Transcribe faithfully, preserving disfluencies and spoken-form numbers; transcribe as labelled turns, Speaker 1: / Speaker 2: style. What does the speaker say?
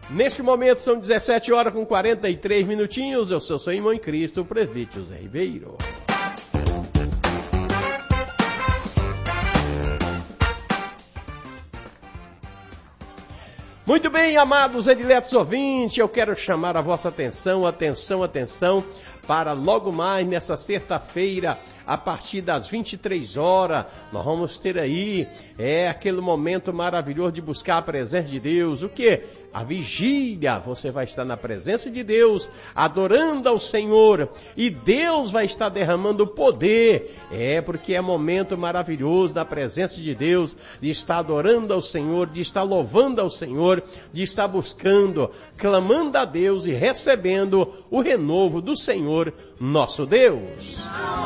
Speaker 1: Neste momento são dezessete horas com quarenta e três minutinhos. Eu sou seu irmão em Cristo, o presbítero José Ribeiro. Muito bem, amados ediletos ouvintes, eu quero chamar a vossa atenção, atenção, atenção, para logo mais nessa sexta-feira, a partir das vinte e três horas, nós vamos ter aí, é aquele momento maravilhoso de buscar a presença de Deus. O quê? A vigília. Você vai estar na presença de Deus, adorando ao Senhor, e Deus vai estar derramando poder. É, porque é momento maravilhoso da presença de Deus, de estar adorando ao Senhor, de estar louvando ao Senhor, de estar buscando, clamando a Deus e recebendo o renovo do Senhor, nosso Deus.